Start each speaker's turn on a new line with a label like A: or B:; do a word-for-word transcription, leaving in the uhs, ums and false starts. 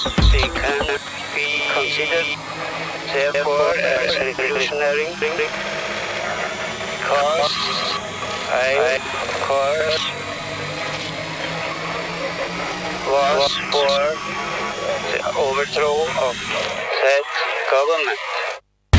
A: they can be considered therefore as revolutionary because I, of course, was for the overthrow of that government.